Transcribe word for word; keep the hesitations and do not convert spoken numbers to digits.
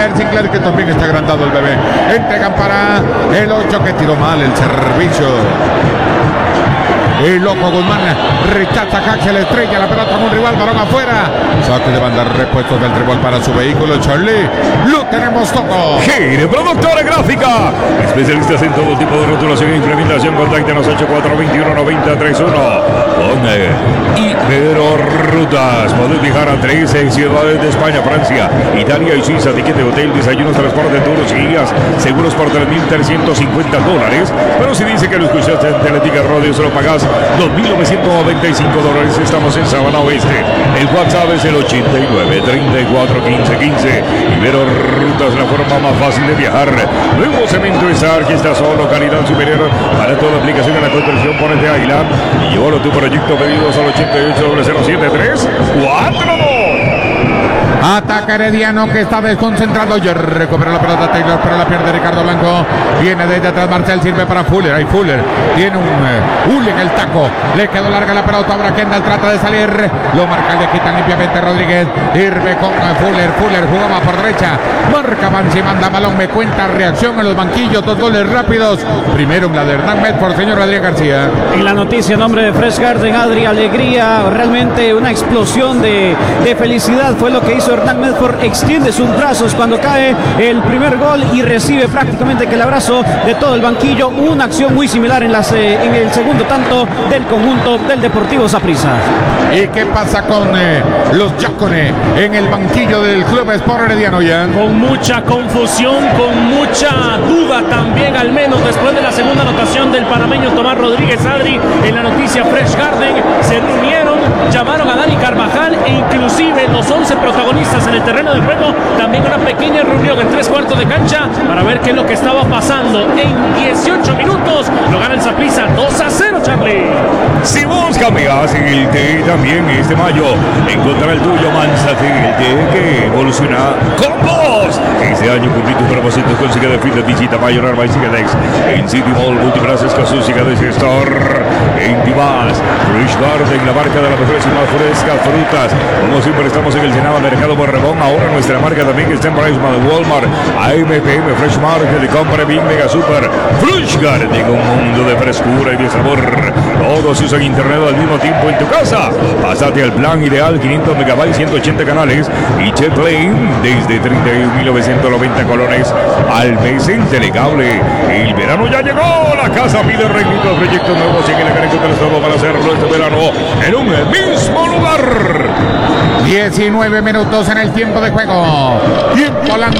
Sinclair, Sinclair que también está agrandado el bebé. Entregan para el ocho que tiró mal el servicio. Y loco Guzmán rechaza Caxe, le estrella la pelota con un rival, balón afuera. Saque de banda, repuestos del tribol para su vehículo. Charlie, lo tenemos todo. Gire, productora gráfica, especialistas en todo tipo de rotulación e implementación. Contáctenos ocho cuatro dos uno nueve cero tres uno. Con Ibero Rutas podés viajar a trece ciudades de España, Francia, Italia y Suiza. Ticket de hotel, desayunos, transporte, tours y guías, seguros por tres mil trescientos cincuenta dólares. Pero si dice que lo escuchaste en Teletica Radio, solo pagás dos mil novecientos noventa y cinco dólares. Estamos en Sabana Oeste. El WhatsApp es el ochenta y nueve, treinta y cuatro, quince, quince. Ibero Rutas, la forma más fácil de viajar. Nuevo Cemento Estar, que está solo, calidad superior para toda aplicación en la construcción. Ponete Águila y llévalo tu proyecto. Pedidos al ochenta y ocho, cero siete tres, cuatro dos. Ataca Herediano que está desconcentrado. Ya recupera la pelota Taylor, pero la pierde Ricardo Blanco. Viene desde atrás Marcel, sirve para Fuller. Ahí Fuller tiene un uh, Uli en el taco. Le quedó larga la pelota. Ahora Kendall trata de salir. Lo marca, le quitan limpiamente Rodríguez. Sirve con uh, Fuller. Fuller jugaba por derecha. Marca Bansi, manda balón. Me cuenta reacción en los banquillos. Dos goles rápidos. Primero en la de Hernán Medford, señor Adrián García. En la noticia, nombre de Fresh Garden, Adri, alegría. Realmente una explosión de, de felicidad fue lo que hizo Hernán Medford. Extiende sus brazos cuando cae el primer gol y recibe prácticamente que el abrazo de todo el banquillo. Una acción muy similar en, las, eh, en el segundo tanto del conjunto del Deportivo Saprissa. ¿Y qué pasa con eh, los Yacone en el banquillo del Club Sport Herediano, ya? Con mucha confusión, con mucha duda también, al menos después de la segunda anotación del panameño Tomás Rodríguez. Adri, en la noticia Fresh Garden, se reunieron, llamaron a Dani Carvajal e inclusive los once protagonistas en el terreno de juego, también una pequeña reunión en tres cuartos de cancha para ver qué es lo que estaba pasando. En dieciocho minutos lo gana el Saprissa dos a cero, Charlie. Si vos cambias en el té también este mayo, encontrará el tuyo Manzate, el té que evoluciona con vos. Este año cumplí tus propósitos con Cicadex, visita Mayor Arma y Cicadex en City Mall, Multiplazas, Casus, Cicadex Store, en Tibás, Fresh Garden, la marca de las mejores y más frescas frutas. Como siempre estamos en el Senado Mercado Borregón, ahora nuestra marca también que está en Priceman, Walmart, A M P M, Fresh Market, de compra Big Mega Super, Fresh Garden, un mundo de frescura y de sabor. Todos usan internet al mismo tiempo en tu casa. Pásate al plan ideal, quinientos megabytes, ciento ochenta canales y Jetplay desde treinta y un mil novecientos noventa colones al mes en Telecable. El verano ya llegó, la casa pide requisitos, proyectos nuevos y que le carezco de todo para hacerlo este verano en un mismo lugar. diecinueve minutos en el tiempo de juego. Tiempo